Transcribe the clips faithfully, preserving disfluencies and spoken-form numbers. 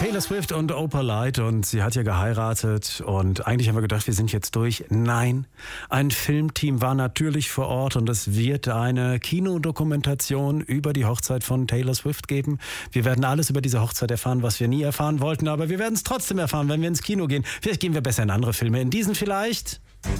Taylor Swift und Oprah Light, und sie hat ja geheiratet und eigentlich haben wir gedacht, wir sind jetzt durch. Nein, ein Filmteam war natürlich vor Ort und es wird eine Kinodokumentation über die Hochzeit von Taylor Swift geben. Wir werden alles über diese Hochzeit erfahren, was wir nie erfahren wollten, aber wir werden es trotzdem erfahren, wenn wir ins Kino gehen. Vielleicht gehen wir besser in andere Filme. In diesen vielleicht?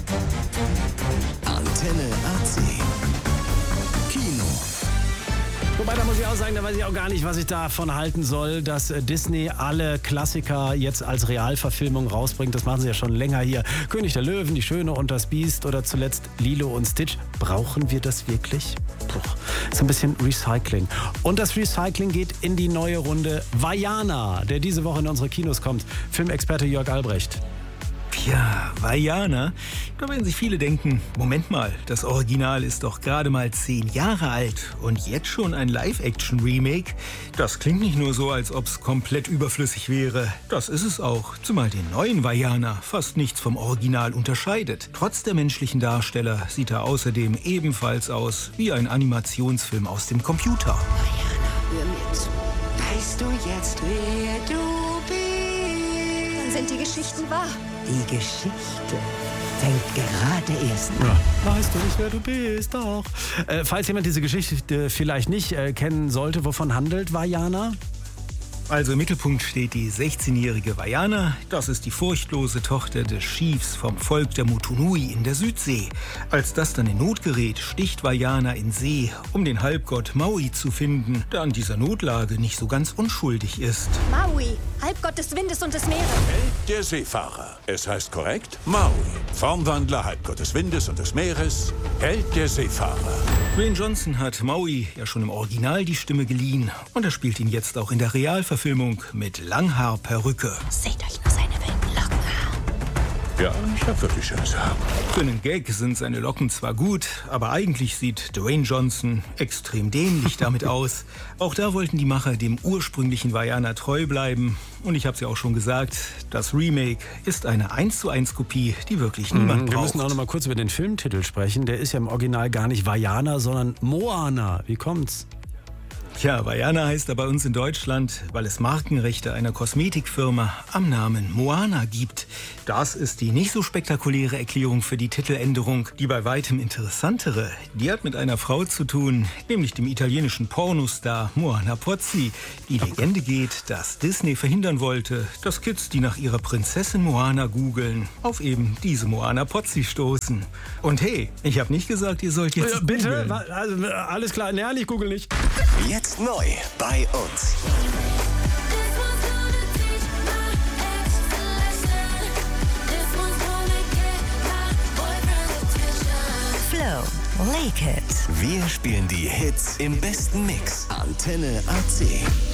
Antenne A C Kino. Wobei, da muss ich auch sagen, da weiß ich auch gar nicht, was ich davon halten soll, dass Disney alle Klassiker jetzt als Realverfilmung rausbringt. Das machen sie ja schon länger hier. König der Löwen, Die Schöne und das Biest oder zuletzt Lilo und Stitch. Brauchen wir das wirklich? Doch, ist ein bisschen Recycling. Und das Recycling geht in die neue Runde. Vaiana, der diese Woche in unsere Kinos kommt. Filmexperte Jörg Albrecht. Ja, Vaiana. Da werden sich viele denken, Moment mal, das Original ist doch gerade mal zehn Jahre alt und jetzt schon ein Live-Action-Remake? Das klingt nicht nur so, als ob es komplett überflüssig wäre. Das ist es auch, zumal den neuen Vaiana fast nichts vom Original unterscheidet. Trotz der menschlichen Darsteller sieht er außerdem ebenfalls aus wie ein Animationsfilm aus dem Computer. Vaiana, hör mir zu. Weißt du jetzt, wer du bist? Dann sind die Geschichten wahr. Die Geschichte fängt gerade erst an. Ja. Weißt du nicht, wer du bist? Doch. Äh, falls jemand diese Geschichte vielleicht nicht äh, kennen sollte, wovon handelt Vaiana? Also im Mittelpunkt steht die sechzehnjährige Vaiana. Das ist die furchtlose Tochter des Chiefs vom Volk der Motunui in der Südsee. Als das dann in Not gerät, sticht Vaiana in See, um den Halbgott Maui zu finden, der an dieser Notlage nicht so ganz unschuldig ist. Maui, Halbgott des Windes und des Meeres. Held der Seefahrer. Es heißt korrekt Maui. Formwandler, Halbgott des Windes und des Meeres. Held der Seefahrer. Dwayne Johnson hat Maui ja schon im Original die Stimme geliehen. Und er spielt ihn jetzt auch in der Realverfilmung mit Langhaarperücke. Seht euch nur seine wilden Locken an. Ja, ich hab wirklich schönes Haar. Für einen Gag sind seine Locken zwar gut, aber eigentlich sieht Dwayne Johnson extrem dämlich damit aus. Auch da wollten die Macher dem ursprünglichen Vaiana treu bleiben. Und ich habe es ja auch schon gesagt, das Remake ist eine eins zu eins Kopie, die wirklich niemand mhm, braucht. Wir müssen auch noch mal kurz über den Filmtitel sprechen. Der ist ja im Original gar nicht Vaiana, sondern Moana. Wie kommt's? Ja, Vaiana heißt er bei uns in Deutschland, weil es Markenrechte einer Kosmetikfirma am Namen Moana gibt. Das ist die nicht so spektakuläre Erklärung für die Titeländerung. Die bei weitem interessantere, die hat mit einer Frau zu tun, nämlich dem italienischen Pornostar Moana Pozzi. Die Legende geht, dass Disney verhindern wollte, dass Kids, die nach ihrer Prinzessin Moana googeln, auf eben diese Moana Pozzi stoßen. Und hey, ich habe nicht gesagt, ihr sollt jetzt äh, Bitte? googeln. Also, alles klar, naja, ich google nicht. Jetzt neu bei uns. Flow, Lake It. Wir spielen die Hits im besten Mix. Antenne A C.